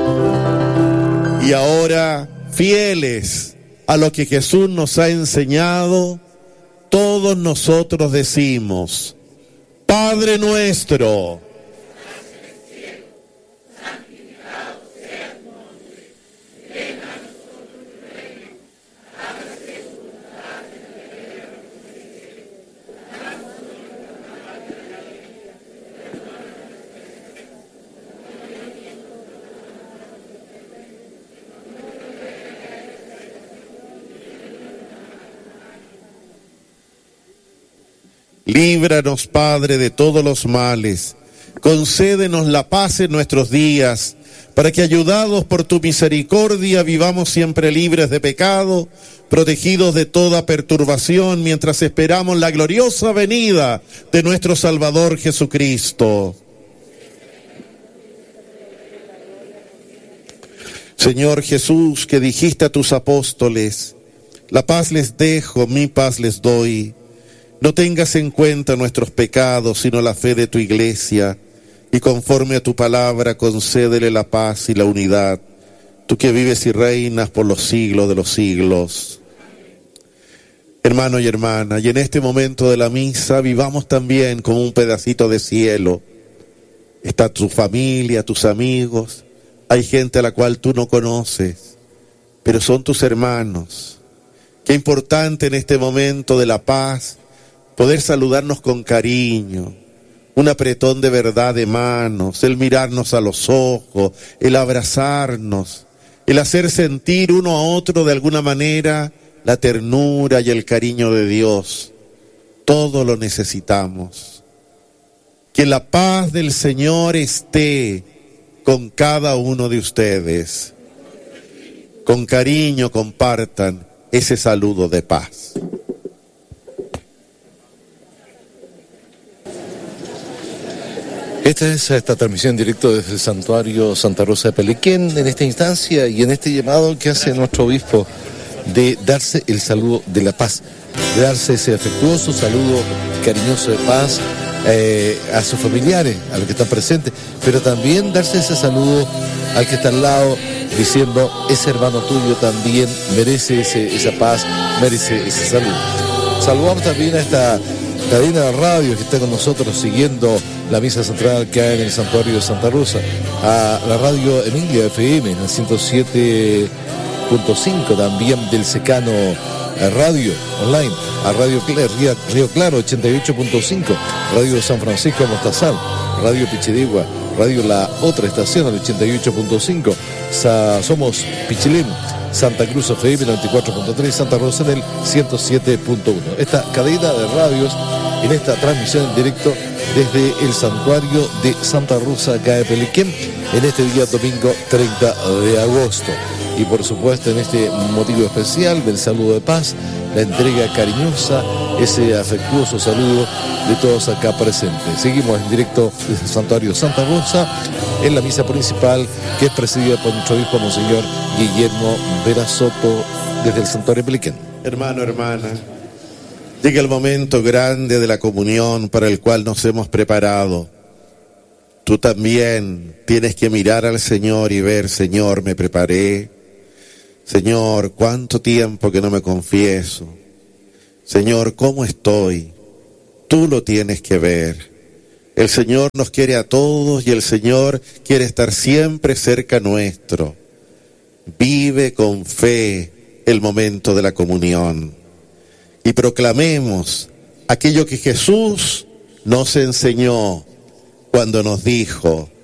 Y ahora, fieles a lo que Jesús nos ha enseñado, todos nosotros decimos: Padre nuestro, líbranos, Padre, de todos los males. Concédenos la paz en nuestros días, para que, ayudados por tu misericordia, vivamos siempre libres de pecado, protegidos de toda perturbación, mientras esperamos la gloriosa venida de nuestro Salvador Jesucristo. Señor Jesús, que dijiste a tus apóstoles: la paz les dejo, mi paz les doy. No tengas en cuenta nuestros pecados, sino la fe de tu Iglesia, y conforme a tu palabra concédele la paz y la unidad, tú que vives y reinas por los siglos de los siglos. Hermano y hermana, y en este momento de la misa vivamos también como un pedacito de cielo. Está tu familia, tus amigos, hay gente a la cual tú no conoces, pero son tus hermanos. Qué importante en este momento de la paz poder saludarnos con cariño, un apretón de verdad de manos, el mirarnos a los ojos, el abrazarnos, el hacer sentir uno a otro de alguna manera la ternura y el cariño de Dios. Todo lo necesitamos. Que la paz del Señor esté con cada uno de ustedes. Con cariño compartan ese saludo de paz. Esta es esta transmisión en directo desde el Santuario Santa Rosa de Pelequén, en esta instancia y en este llamado que hace nuestro obispo de darse el saludo de la paz, de darse ese afectuoso saludo cariñoso de paz a sus familiares, a los que están presentes, pero también darse ese saludo al que está al lado, diciendo: ese hermano tuyo también merece esa paz, merece ese saludo. Saludamos también a esta cadena de radio que está con nosotros siguiendo la misa central que hay en el Santuario de Santa Rosa, a la radio Emilia FM en el 107.5, también del Secano Radio Online, a Radio Río Claro 88.5, Radio San Francisco de Mostazal, Radio Pichidegua, Radio La Otra Estación al 88.5, somos Pichilén, Santa Cruz FM 94.3, Santa Rosa en el 107.1. Esta cadena de radios en esta transmisión en directo desde el Santuario de Santa Rosa acá de Pelequén en este día domingo 30 de agosto. Y por supuesto en este motivo especial del saludo de paz, la entrega cariñosa, ese afectuoso saludo de todos acá presentes. Seguimos en directo desde el Santuario Santa Rosa en la misa principal, que es presidida por nuestro obispo Monseñor Guillermo Vera Soto desde el Santuario Pelequén. Hermano, hermana, llega el momento grande de la comunión para el cual nos hemos preparado. Tú también tienes que mirar al Señor y ver: Señor, me preparé. Señor, cuánto tiempo que no me confieso. Señor, ¿cómo estoy? Tú lo tienes que ver. El Señor nos quiere a todos y el Señor quiere estar siempre cerca nuestro. Vive con fe el momento de la comunión y proclamemos aquello que Jesús nos enseñó cuando nos dijo: